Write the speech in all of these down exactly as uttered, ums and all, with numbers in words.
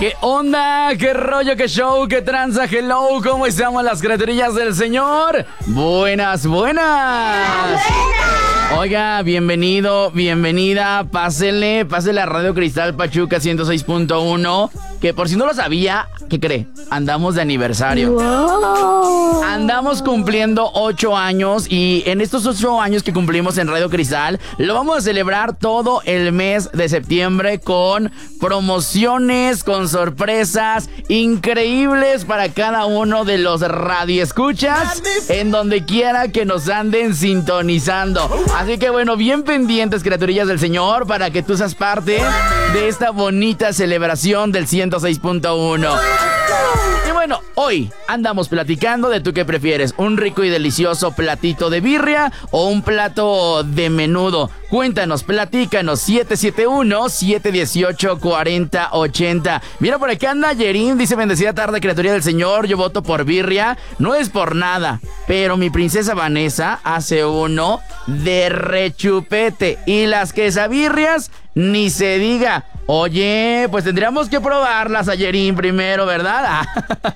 ¿Qué onda? ¿Qué rollo? ¿Qué show? ¿Qué tranza? Hello, ¿cómo estamos las criaturillas del Señor? Buenas, buenas. Oiga, bienvenido, bienvenida, pásele, pásele a Radio Cristal Pachuca ciento seis punto uno, que por si no lo sabía, ¿qué cree? Andamos de aniversario. Wow. Andamos cumpliendo ocho años y en estos ocho años que cumplimos en Radio Cristal, lo vamos a celebrar todo el mes de septiembre con promociones, con sorpresas increíbles para cada uno de los radioescuchas en donde quiera que nos anden sintonizando. Así que bueno, bien pendientes, criaturillas del Señor, para que tú seas parte de esta bonita celebración del ciento seis punto uno. Y bueno, hoy andamos platicando de tú qué prefieres, un rico y delicioso platito de birria o un plato de menudo. Cuéntanos, platícanos, siete siete uno, siete uno ocho, cuatro cero ocho cero. Mira, por acá anda Yerín, dice: bendecida tarde, criatura del Señor, yo voto por birria, no es por nada, pero mi princesa Vanessa hace uno de rechupete y las quesabirrias ni se diga. Oye, pues tendríamos que probarlas a Yerín primero, ¿verdad?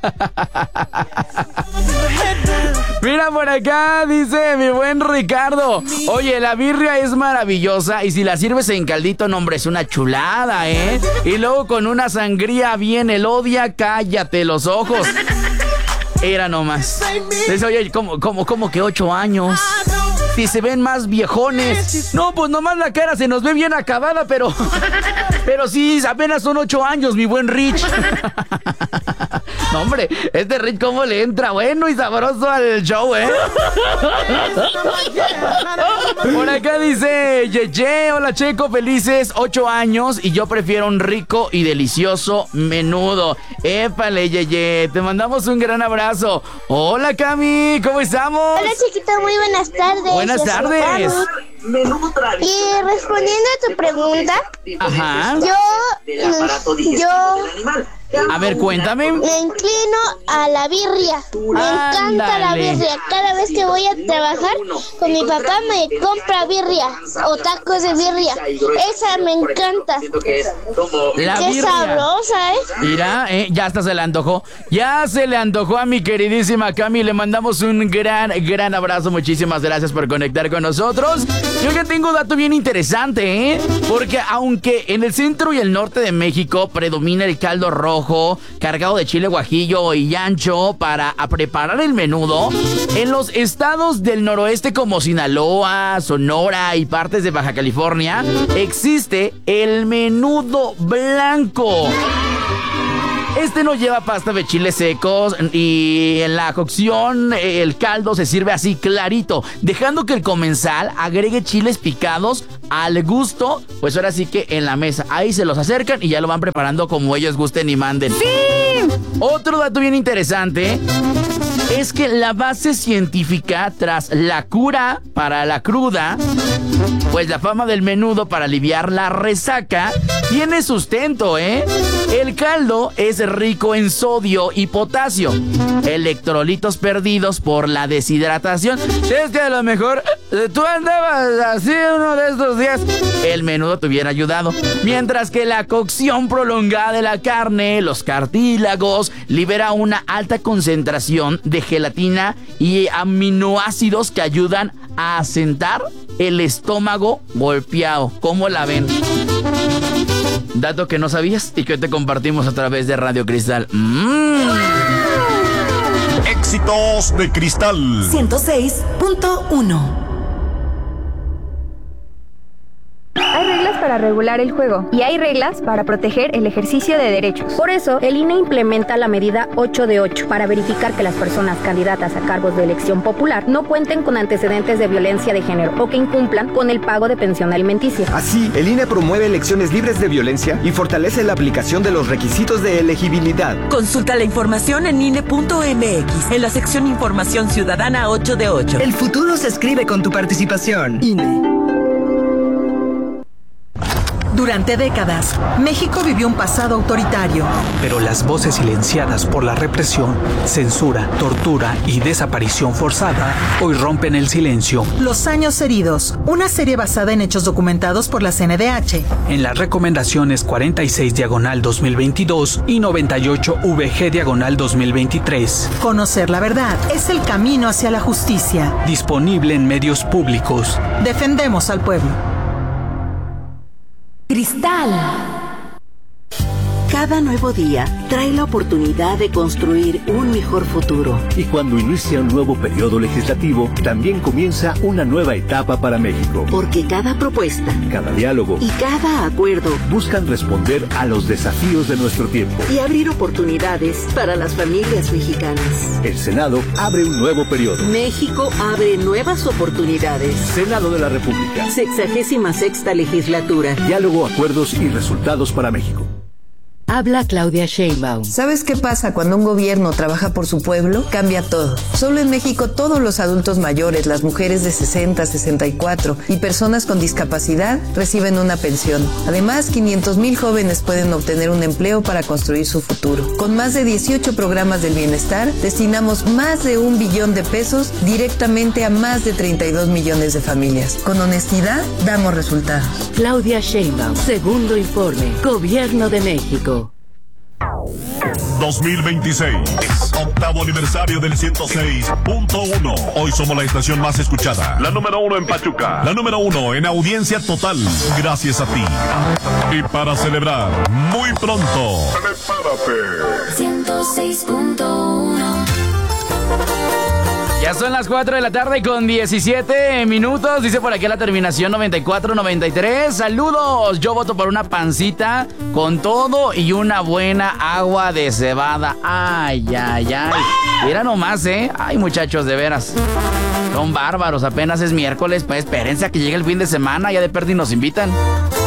Mira, por acá dice mi buen Ricardo: oye, la birria es maravillosa y si la sirves en caldito, no, hombre, es una chulada, ¿eh? Y luego con una sangría bien elodia, cállate los ojos. Era nomás. Dice: oye, ¿cómo, cómo, cómo que ocho años? Si se ven más viejones. No, pues nomás la cara se nos ve bien acabada, pero... Pero sí, apenas son ocho años, mi buen Rich. No, hombre, este Rich cómo le entra bueno y sabroso al show, ¿eh? Por acá dice Yeye: hola Checo, felices ocho años y yo prefiero un rico y delicioso menudo. Épale, Yeye, te mandamos un gran abrazo. Hola Cami, ¿cómo estamos? Hola chiquito, muy buenas tardes. Buenas tardes. Y respondiendo a tu pregunta, ajá, yo, yo, a ver, cuéntame. Me inclino a la birria. Me Ándale. encanta la birria. Cada vez que voy a trabajar con mi papá me compra birria o tacos de birria. Esa me encanta. La Qué birria sabrosa, ¿eh? Mira, eh, ya hasta se le antojó. Ya se le antojó a mi queridísima Cami. Le mandamos un gran, gran abrazo. Muchísimas gracias por conectar con nosotros. Yo ya tengo un dato bien interesante, ¿eh? Porque aunque en el centro y el norte de México predomina el caldo rojo cargado de chile guajillo y ancho para a preparar el menudo, en los estados del noroeste como Sinaloa, Sonora y partes de Baja California existe el menudo blanco. Este no lleva pasta de chiles secos y en la cocción el caldo se sirve así clarito, dejando que el comensal agregue chiles picados al gusto, pues ahora sí que en la mesa. Ahí se los acercan y ya lo van preparando como ellos gusten y manden. ¡Sí! Otro dato bien interesante es que la base científica tras la cura para la cruda, pues la fama del menudo para aliviar la resaca, tiene sustento, ¿eh? El caldo es rico en sodio y potasio, electrolitos perdidos por la deshidratación. Si es que a lo mejor tú andabas así uno de estos días, el menudo te hubiera ayudado. Mientras que la cocción prolongada de la carne, los cartílagos, libera una alta concentración de gelatina y aminoácidos que ayudan a asentar el estómago golpeado. ¿Cómo la ven? Dato que no sabías y que hoy te compartimos a través de Radio Cristal. ¡Mmm! Éxitos de Cristal ciento seis punto uno. Hay reglas para regular el juego y hay reglas para proteger el ejercicio de derechos. Por eso, el I N E implementa la medida ocho de ocho para verificar que las personas candidatas a cargos de elección popular no cuenten con antecedentes de violencia de género o que incumplan con el pago de pensión alimenticia. Así, el I N E promueve elecciones libres de violencia y fortalece la aplicación de los requisitos de elegibilidad. Consulta la información en I N E punto M X, en la sección Información Ciudadana ocho de ocho. El futuro se escribe con tu participación. I N E. Durante décadas, México vivió un pasado autoritario. Pero las voces silenciadas por la represión, censura, tortura y desaparición forzada hoy rompen el silencio. Los años heridos, una serie basada en hechos documentados por la C N D H. En las recomendaciones cuarenta y seis diagonal dos mil veintidós y noventa y ocho V G diagonal dos mil veintitrés. Conocer la verdad es el camino hacia la justicia. Disponible en medios públicos. Defendemos al pueblo. Cristal. Cada nuevo día trae la oportunidad de construir un mejor futuro. Y cuando inicia un nuevo periodo legislativo, también comienza una nueva etapa para México. Porque cada propuesta, cada diálogo y cada acuerdo buscan responder a los desafíos de nuestro tiempo y abrir oportunidades para las familias mexicanas. El Senado abre un nuevo periodo. México abre nuevas oportunidades. Senado de la República. Sexagésima sexta legislatura. Diálogo, acuerdos y resultados para México. Habla Claudia Sheinbaum. ¿Sabes qué pasa cuando un gobierno trabaja por su pueblo? Cambia todo. Solo en México todos los adultos mayores, las mujeres de sesenta, sesenta y cuatro y personas con discapacidad reciben una pensión. Además, quinientos mil jóvenes pueden obtener un empleo para construir su futuro. Con más de dieciocho programas del bienestar, destinamos más de un billón de pesos directamente a más de treinta y dos millones de familias. Con honestidad, damos resultados. Claudia Sheinbaum, segundo informe, Gobierno de México. dos mil veintiséis, octavo aniversario del ciento seis punto uno. Hoy somos la estación más escuchada. La número uno en Pachuca. La número uno en audiencia total. Gracias a ti. Y para celebrar, muy pronto, prepárate. ciento seis punto uno. Ya son las cuatro de la tarde con diecisiete minutos. Dice por aquí la terminación noventa y cuatro noventa y tres. Saludos. Yo voto por una pancita con todo y una buena agua de cebada. Ay, ay, ay. Mira nomás, ¿eh? Ay, muchachos, de veras. Son bárbaros. Apenas es miércoles. Pues espérense a que llegue el fin de semana. Ya de perdi nos invitan.